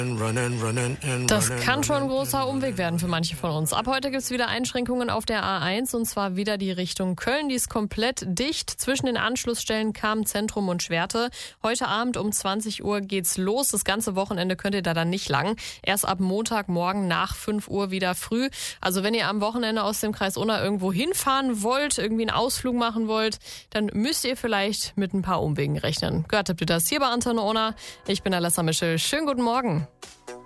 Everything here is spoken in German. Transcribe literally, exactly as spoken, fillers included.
Das kann schon ein großer Umweg werden für manche von uns. Ab heute gibt es wieder Einschränkungen auf der A eins und zwar wieder die Richtung Köln. Die ist komplett dicht zwischen den Anschlussstellen Cham, Zentrum und Schwerte. Heute Abend um zwanzig Uhr geht's los. Das ganze Wochenende könnt ihr da dann nicht lang. Erst ab Montagmorgen nach fünf Uhr wieder früh. Also wenn ihr am Wochenende aus dem Kreis Unna irgendwo hinfahren wollt, irgendwie einen Ausflug machen wollt, dann müsst ihr vielleicht mit ein paar Umwegen rechnen. Gehört habt ihr das hier bei Antenne Unna. Ich bin Alessa Mischel. Schönen guten Morgen.